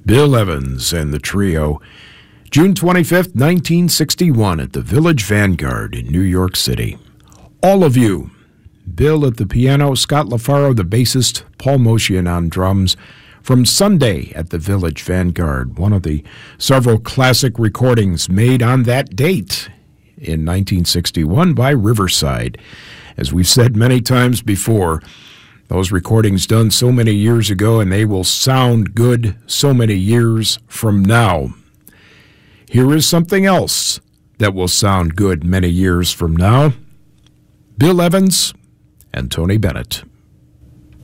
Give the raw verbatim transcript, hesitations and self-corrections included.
Bill Evans and the Trio, June twenty-fifth, nineteen sixty-one, at the Village Vanguard in New York City. All of You. Bill at the piano, Scott LaFaro, the bassist, Paul Motian on drums, from Sunday at the Village Vanguard, one of the several classic recordings made on that date in nineteen sixty-one by Riverside. As we've said many times before, those recordings done so many years ago, and they will sound good so many years from now. Here is something else that will sound good many years from now. Bill Evans and Tony Bennett.